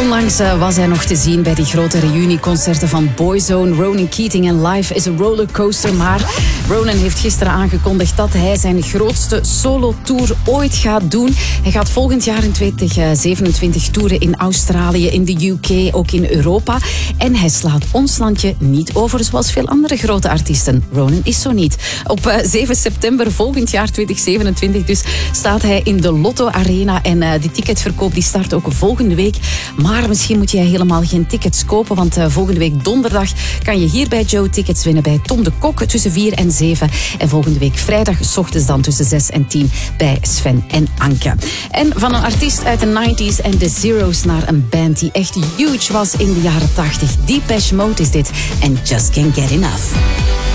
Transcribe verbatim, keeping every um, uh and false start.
Onlangs uh, was hij nog te zien bij die grote reunieconcerten van Boyzone, Ronan Keating en Life is a Rollercoaster. Maar Ronan heeft gisteren aangekondigd dat hij zijn grootste solo-tour ooit gaat doen. Hij gaat volgend jaar in twintig zevenentwintig toeren in Australië, in de U K, ook in Europa. En hij slaat ons landje niet over zoals veel andere grote artiesten. Ronan is zo niet. Op uh, zeven september volgend jaar twintig zevenentwintig dus staat hij in de Lotto Arena. En uh, die ticketverkoop die start ook volgende week. Maar misschien moet jij helemaal geen tickets kopen, want uh, volgende week donderdag kan je hier bij Joe tickets winnen bij Tom de Kok tussen vier en zeven. En volgende week vrijdag 's ochtends dan tussen zes en tien bij Sven en Anke. En van een artiest uit de nineties en de zeros naar een band die echt huge was in de jaren tachtig. Depeche Mode is dit en Just Can't Get Enough.